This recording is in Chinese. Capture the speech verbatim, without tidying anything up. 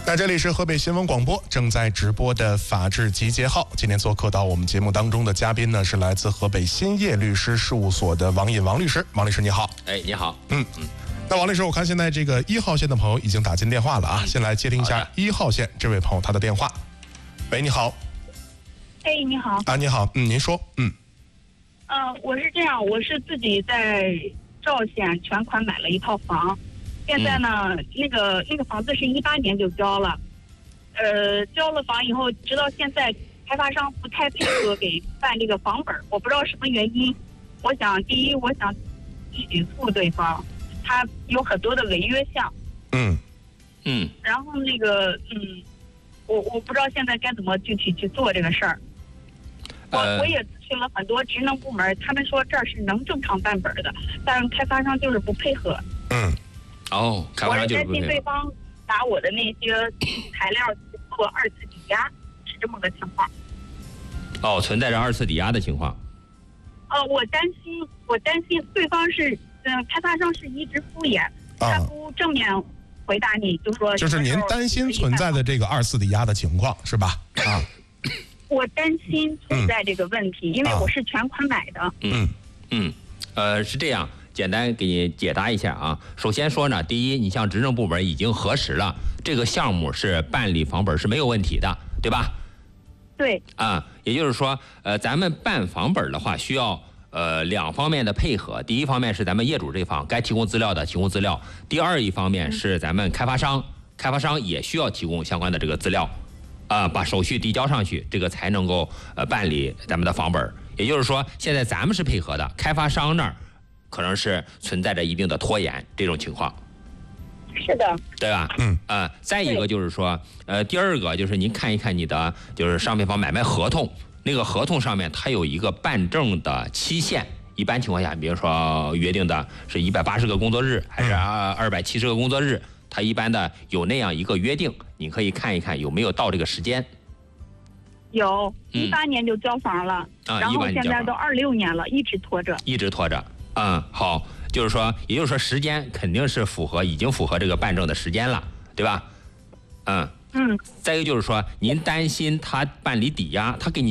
那这里是河北新闻广播正在直播的法治集结号。今天做客到我们节目当中的嘉宾呢，是来自河北兴业律师事务所的王引王律师。王律师你好。 哎，你好。 嗯嗯。那王律师，我看现在这个一号线的朋友已经打进电话了啊，先来接听一下一号线这位朋友他的电话。喂，你好。 哎，你好。 啊，你好。嗯，您说。嗯。 呃，我是这样，我是自己在赵县全款买了一套房。现在呢，嗯、那个那个房子是一八年就交了，呃，交了房以后，直到现在开发商不太配合给办这个房本，我不知道什么原因。我想，第一，我想起诉对方，他有很多的违约项。 嗯嗯。 然后那个，嗯，我我不知道现在该怎么具体去做这个事儿。我我也咨询了很多职能部门，他们说这儿是能正常办本的，但是开发商就是不配合。 嗯。 哦，开发商就是不配合。 我是担心对方拿我的那些材料去做二次抵押，是这么个情况。 哦，存在着二次抵押的情况。 呃，我担心，我担心对方是，嗯、呃，开发商是一直敷衍， 啊、 他不正面回答你，就说就是您担心存在的这个二次抵押的情况是吧？啊。 我担心存在这个问题，嗯、因为我是全款买的。 嗯嗯，呃，是这样。简单给你解答一下啊。首先说呢，第一，你像执政部门已经核实了这个项目是办理房本是没有问题的，对吧？ 对。 啊，也就是说，呃，咱们办房本的话，需要呃两方面的配合。第一方面是咱们业主这方该提供资料的提供资料，第二一方面是咱们开发商，开发商也需要提供相关的这个资料，啊、呃，把手续递交上去，这个才能够呃办理咱们的房本。也就是说，现在咱们是配合的，开发商那儿可能是存在着一定的拖延这种情况， 是的， 对吧？ 嗯， 呃，再一个就是说，呃，第二个就是您看一看你的就是商品房买卖合同，那个合同上面它有一个办证的期限，一般情况下，比如说约定的是一百八十个工作日，还是啊二百七十个工作日，它一般的有那样一个约定，你可以看一看有没有到这个时间。 有，一八年就交房了， 嗯、 然后现在都二六年了，一直拖着， 一直拖着。嗯，好，就是说，也就是说，时间肯定是符合，已经符合这个办证的时间了，对吧？嗯嗯。 再一个就是说，您担心他办理抵押，他给你